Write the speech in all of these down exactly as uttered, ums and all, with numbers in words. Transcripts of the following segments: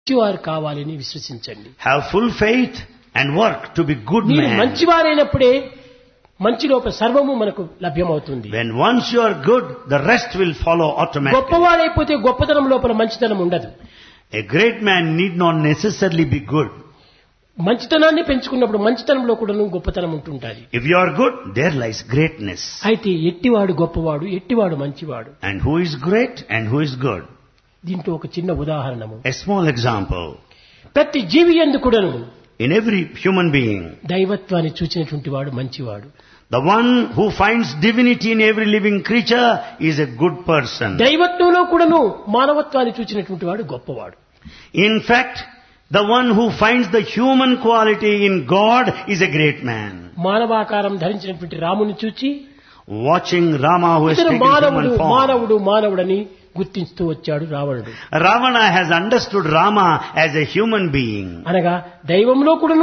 మంచివారు కావాలని విశ్వసించండి. Have full faith and work to be good మీరు man. మంచివారైనప్పుడే మంచి లోపల సర్వము మనకు లభ్యమవుతుంది. When once you are good, the rest will follow automatically. గొప్పవాడైపోతే గొప్పతనం లోపల మంచితనం ఉండదు. A great man need not necessarily be good. మంచితనాన్ని పెంచుకున్నప్పుడు మంచితనంలో కూడా గొప్పతనం ఉంటుంటుంది. If you are good, there lies greatness. అయితే ఎట్టివాడు గొప్పవాడు, ఎట్టివాడు మంచివాడు. And who is great and who is good? దీంట్లో ఒక చిన్న ఉదాహరణము. A small example. ప్రతి జీవి యందు కూడాను In every human being, దైవత్వాన్ని చూచినటువంటి వాడు మంచివాడు. the one who finds divinity in every living creature is a good person. దైవత్వంలో కూడాను మానవత్వాన్ని చూచినటువంటి వాడు గొప్పవాడు. In fact, the one who finds the human quality in God is a great man. మానవాకారం ధరించినటువంటి రాముని చూచి Watching Rama who has ఇతను taken మానవుడు human form, మానవుడు మానవుడని గుర్తిస్తూ వచ్చాడు రావణుడు. Ravana has understood Rama as a human being. అనగా దైవంలో కూడాను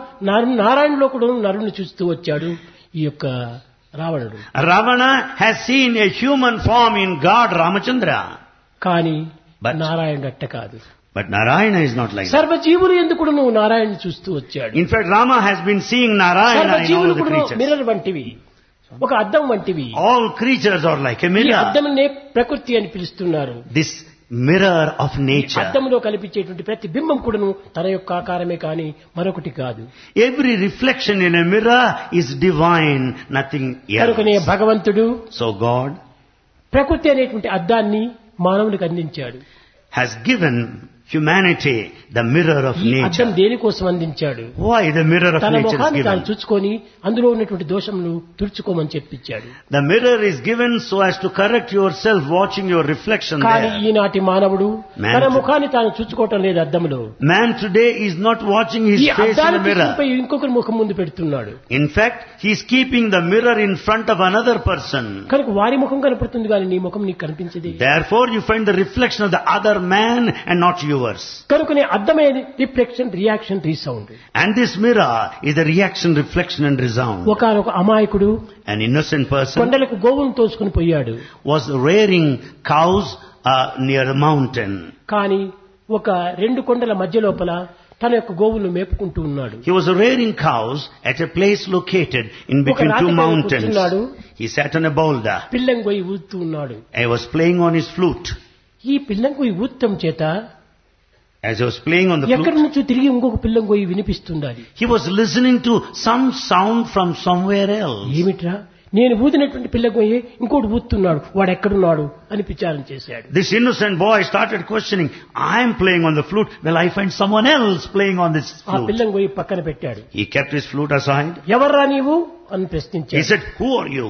నారాయణలో కూడాను నరుని చూస్తూ వచ్చాడు ఈ యొక్క రావణుడు. Ravana has seen a human form in God Ramachandra. కానీ But- నారాయణుడు అట్ట కాదు. But Narayana is not like that. సర్వజీవులు ఎందుకు నువ్వు నారాయణుని చూస్తూ వచ్చాడు. In fact, Rama has been seeing Narayana in all సర్వజీవులు the కూడా creatures. మిర్రర్ వంటివి, ఒక అద్దం వంటివి. All creatures are like a ఈ mirror. అద్దమునే ప్రకృతి అని పిలుస్తున్నారు. This mirror of ఈ nature. అద్దంలో కనిపించేటువంటి ప్రతి బింబం కూడాను తన యొక్క ఆకారమే కాని మరొకటి కాదు. Every reflection in a mirror is divine, nothing కనుకనే else. భగవంతుడు So God ప్రకృతి అనేటువంటి అద్దాన్ని మానవునికి అందించాడు. has given humanity the mirror of ఈ అద్దం nature. దేనికోసం అందించాడు? Why the mirror of తన nature is ముఖాన్ని తాను given? చూచుకొని అందులో ఉన్నటువంటి దోషములు తుడుచుకోమని చెప్పించాడు. The mirror is given so as to correct yourself watching your reflection కానీ there. ఈనాటి మానవుడు Man తన to- ముఖాన్ని తాను చూచుకోవటం లేదు అద్దంలో. Man today is not watching his ఈ face in అద్దాన్ని the mirror. తీసుకుపోయి ఇంకొకరి ముఖం ముందు పెడుతున్నాడు. In fact, he is keeping the mirror in front of another person. కనుక వారి ముఖం కనపడుతుంది కానీ నీ ముఖం నీకు కనిపించదు. Therefore, you find the reflection of the other man and not yours. కనుకనే అద్దమే reflection reaction resound. And this mirror is the reaction, reflection and resound. ఒకనొక అమాయకుడు An innocent person కొండలకు గోవును తోసుకుని పోయాడు. was rearing cows uh, near a mountain. కానీ ఒక రెండు కొండల మధ్య లోపల తన యొక్క గోవులను మేపుకుంటూ ఉన్నాడు. He was rearing cows at a place located in between ఒక two రాతి పైన mountains. కూర్చున్నాడు. He sat on a boulder. పిల్లం గొయ్యి ఊదుతూ ఉన్నాడు. He was playing on his flute. ఈ పిల్లం గొయ్యి ఊదటం చేత As he was playing on the ఎక్కడి flute, నుంచో తిరిగి ఇంకొక పిల్లం గొయ్యి వినిపిస్తుండాలి. he was listening to some sound from somewhere else. ఏమిట్రా నేను ఊదినటువంటి పిల్ల గొయ్యి ఇంకోటి ఊదుతున్నాడు, వాడు ఎక్కడున్నాడు అని విచారం చేశాడు. This innocent boy started questioning, I am playing on the flute, well I find someone else playing on this ఆ flute. పిల్లం గొయ్యి పక్కన పెట్టాడు. He kept his flute aside. ఎవర్రా నీవు అని He ప్రశ్నించాడు. said, who are you?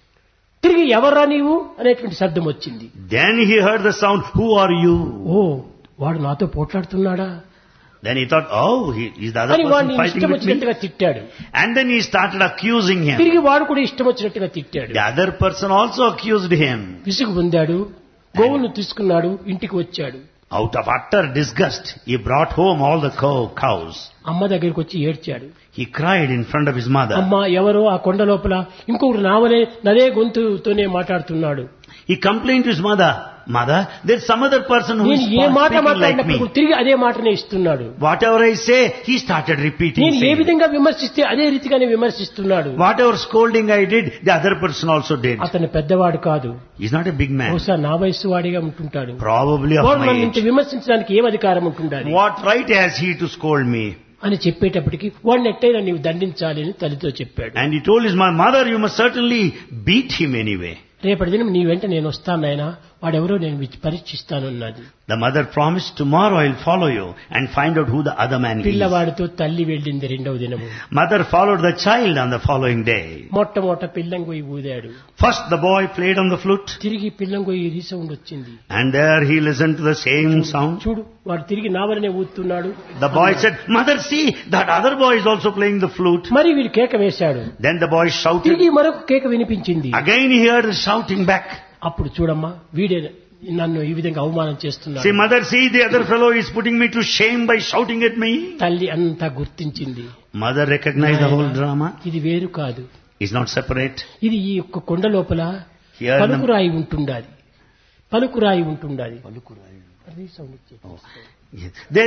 తిరిగి ఎవర్రా నీవు అనేటువంటి శబ్దం వచ్చింది. Then he heard the sound, who are you? ఓ వాడు నాతో పోట్లాడుతున్నాడా Then he thought, oh, he is the other అని వాడిని person fighting ఇష్టం with me. వచ్చినట్టుగా తిట్టాడు. And then he started accusing him. తిరిగి వాడు కూడా ఇష్టం వచ్చినట్టుగా తిట్టాడు. The other person also accused him. విసుగు పొందాడు. గోవును తీసుకున్నాడు, ఇంటికి వచ్చాడు. Out of utter disgust, he brought home all the cow, cows. అమ్మ దగ్గరికి వచ్చి ఏడ్చాడు. He cried in front of his mother. అమ్మ ఎవరో ఆ కొండ లోపల ఇంకొకటి నావలే నదే గొంతుతోనే మాట్లాడుతున్నాడు. He complained to his mother, Mother, there's some other person who is నేను ఏ మాట speaking like మాట్లాడినప్పుడు me. తిరిగి అదే మాటనే ఇస్తున్నాడు. Whatever I say, he started repeating. నేను ఏ saying. విధంగా విమర్శిస్తే అదే రీతిగానే విమర్శిస్తున్నాడు. Whatever scolding I did, the other person also did. అతను పెద్దవాడు కాదు, He's not a big man. బహుశా నా వయస్సు వాడిగా ఉంటుంటాడు. Probably of వాడు my నన్ను ఇంత age. విమర్శించడానికి ఏం అధికారం ఉంటుండాలి What right has he to scold me? అని చెప్పేటప్పటికి వాడిని ఎట్టయినా నీవు దండించాలి అని తల్లితో చెప్పాడు. And he told his mother, you must certainly beat him anyway. రేపటి దినం నీ వెంట నేను వస్తాను నాయనా, వాడెవరో నేను which- పరీక్షిస్తానన్నది. The mother promised, tomorrow I'll follow you and find out who the other man is. పిల్లవాడితో తల్లి వెళ్ళింది రెండవ దినము. Mother followed the child on the following day. మొట్టమొదట పిల్లంగొయ్యి ఊదాడు. First the boy played on the flute, తిరిగి పిల్లంగొయ్యి resound వచ్చింది. and there he listened to the same sound. చూడు వాడు తిరిగి నావలనే ఊదుతున్నాడు. The boy said, Mother, see, that other boy is also playing the flute. మరి వీడు కేక వేశాడు. Then the boy shouted. తిరిగి మరొక కేక వినిపించింది. Again he heard the shouting back. అప్పుడు చూడమ్మా వీడే నన్ను ఈ విధంగా అవమానం చేస్తున్నాడు. See, mother, see, the other fellow is putting me to shame by shouting at me. తల్లి అంతా గుర్తించింది. Mother recognized the whole drama. ఇది వేరు కాదు, It's not separate. ఇది ఈ యొక్క కొండ లోపల Here the- పలుకురాయి ఉంటుండాలి, పలుకురాయి ఉంటుండాలి. Palukurai. రీసౌండ్ ఇచ్చేది. Yes. There